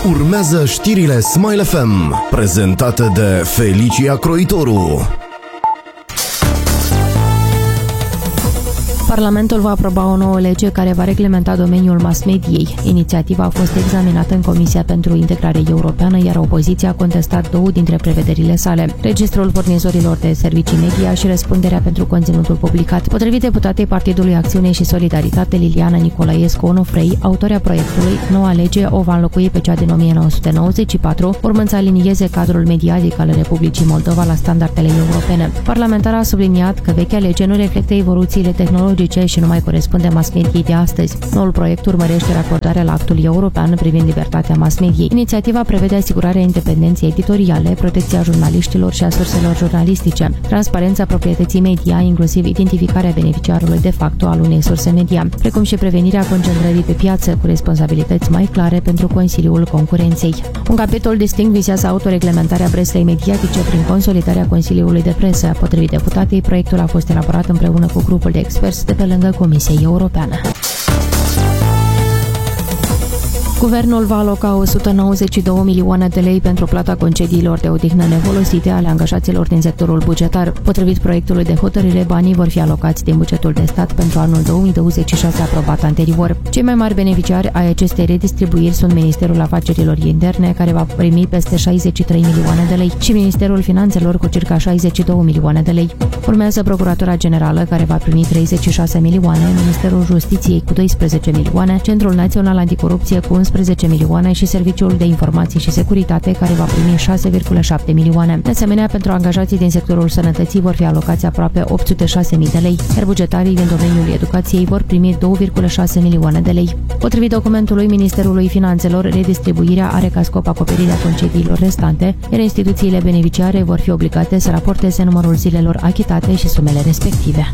Urmează știrile Smile FM, prezentate de Felicia Croitoru. Parlamentul va aproba o nouă lege care va reglementa domeniul mass-mediei. Inițiativa a fost examinată în Comisia pentru Integrare Europeană, iar opoziția a contestat două dintre prevederile sale: registrul furnizorilor de servicii media și răspunderea pentru conținutul publicat. Potrivit deputatei Partidului Acțiune și Solidaritate Liliana Nicolaescu Onofrei, autoarea proiectului, noua lege o va înlocui pe cea din 1994, urmând să alinieze cadrul mediatic al Republicii Moldova la standardele europene. Parlamentara a subliniat că vechea lege nu reflectă evoluțiile tehnologice și nu mai corespunde mass-mediei de astăzi. Noul proiect urmărește racordarea la actul european privind libertatea mass-mediei. Inițiativa prevede asigurarea independenței editoriale, protecția jurnaliștilor și a surselor jurnalistice, transparența proprietății media, inclusiv identificarea beneficiarului de facto al unei surse media, precum și prevenirea concentrării pe piață cu responsabilități mai clare pentru Consiliul Concurenței. Un capitol distinct vizează autoreglementarea presei mediatice prin consolidarea Consiliului de Presă. Potrivit deputatei, proiectul a fost elaborat împreună cu grupul de experți de pe lângă Comisia Europeană. Guvernul va aloca 192 milioane de lei pentru plata concediilor de odihnă nefolosite ale angajaților din sectorul bugetar. Potrivit proiectului de hotărâre, banii vor fi alocați din bugetul de stat pentru anul 2026 aprobat anterior. Cei mai mari beneficiari ai acestei redistribuiri sunt Ministerul Afacerilor Interne, care va primi peste 63 milioane de lei, și Ministerul Finanțelor cu circa 62 milioane de lei. Urmează Procuratura Generală, care va primi 36 milioane, Ministerul Justiției cu 12 milioane, Centrul Național Anticorupție cu 11 milioane și Serviciul de Informații și Securitate, care va primi 6,7 milioane. De asemenea, pentru angajații din sectorul sănătății vor fi alocați aproape 806.000 de lei, iar bugetarii din domeniul educației vor primi 2,6 milioane de lei. Potrivit documentului Ministerului Finanțelor, redistribuirea are ca scop acoperirea concediilor restante, iar instituțiile beneficiare vor fi obligate să raporteze numărul zilelor achitate și sumele respective.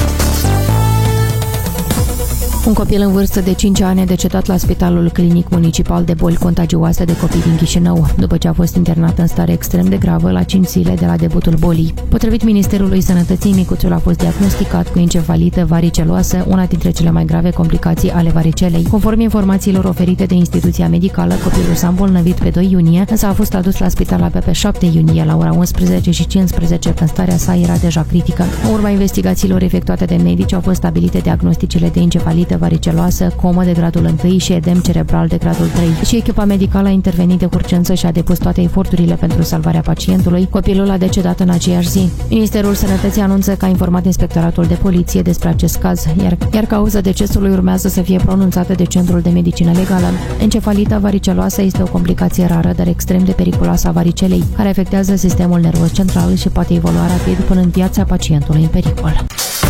Un copil în vârstă de 5 ani a decedat la Spitalul Clinic Municipal de Boli Contagioase de Copii din Chișinău, după ce a fost internat în stare extrem de gravă la 5 zile de la debutul bolii. Potrivit Ministerului Sănătății, micuțul a fost diagnosticat cu encefalită variceloasă, una dintre cele mai grave complicații ale varicelei. Conform informațiilor oferite de instituția medicală, copilul s-a îmbolnăvit pe 2 iunie, însă a fost adus la spital abia pe 7 iunie la ora 11:15, când starea sa era deja critică. În urma investigațiilor efectuate de medici au fost stabilite diagnosticele de encefalită variceloasă, comă de gradul 1 și edem cerebral de gradul 3. Și echipa medicală a intervenit de urgență și a depus toate eforturile pentru salvarea pacientului. Copilul a decedat în aceeași zi. Ministerul Sănătății anunță că a informat Inspectoratul de Poliție despre acest caz, iar cauza decesului urmează să fie pronunțată de Centrul de Medicină Legală. Encefalita variceloasă este o complicație rară, dar extrem de periculoasă a varicelei, care afectează sistemul nervos central și poate evolua rapid până în viața pacientului în pericol.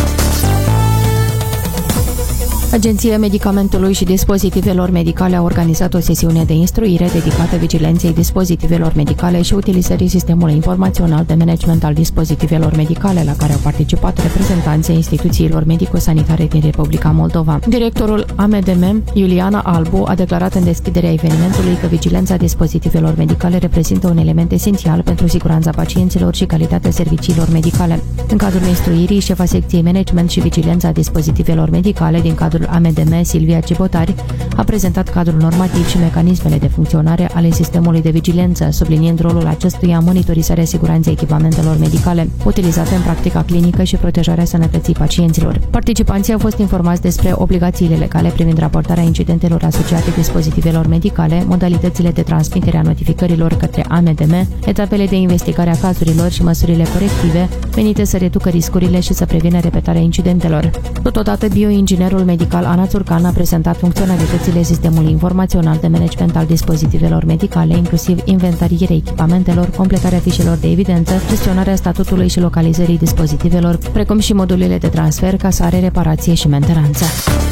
Agenția Medicamentului și Dispozitivelor Medicale a organizat o sesiune de instruire dedicată vigilenței dispozitivelor medicale și utilizării sistemului informațional de management al dispozitivelor medicale, la care au participat reprezentanții instituțiilor medico-sanitare din Republica Moldova. Directorul AMDM, Iuliana Albu, a declarat în deschiderea evenimentului că vigilența dispozitivelor medicale reprezintă un element esențial pentru siguranța pacienților și calitatea serviciilor medicale. În cadrul instruirii, șefa secției Management și Vigilența dispozitivelor medicale din cadrul AMDM, Silvia Cibotari, a prezentat cadrul normativ și mecanismele de funcționare ale sistemului de vigilență, subliniind rolul acestuia în monitorizarea siguranței echipamentelor medicale utilizate în practica clinică și protejarea sănătății pacienților. Participanții au fost informați despre obligațiile legale privind raportarea incidentelor asociate dispozitivelor medicale, modalitățile de transmitere a notificărilor către AMDM, etapele de investigare a cazurilor și măsurile corective menite să reducă riscurile și să prevină repetarea incidentelor. Totodată, bioinginerul medical Ana Țurcan a prezentat funcționalitățile sistemului informațional de management al dispozitivelor medicale, inclusiv inventarierea echipamentelor, completarea fișelor de evidență, gestionarea statutului și localizării dispozitivelor, precum și modulele de transfer, casare, reparație și mentenanță.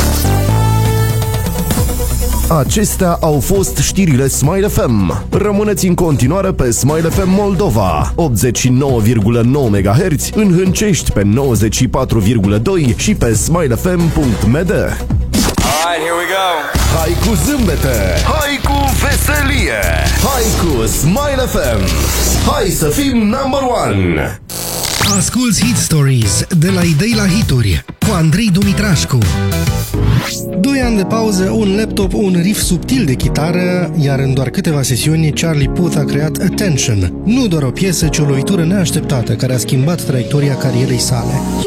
Acestea au fost știrile Smile FM. Rămâneți în continuare pe Smile FM Moldova, 89,9 MHz, în Hâncești pe 94,2 și pe smilefm.md. Alright, here we go. Hai cu zâmbete, hai cu veselie, hai cu Smile FM. Hai să fim number one. Asculți Hit Stories de la idei la hituri cu Andrei Dumitrașcu. 2 ani de pauză, un laptop, un riff subtil de chitară, iar în doar câteva sesiuni Charlie Puth a creat Attention. Nu doar o piesă, ci o lovitură neașteptată care a schimbat traiectoria carierei sale.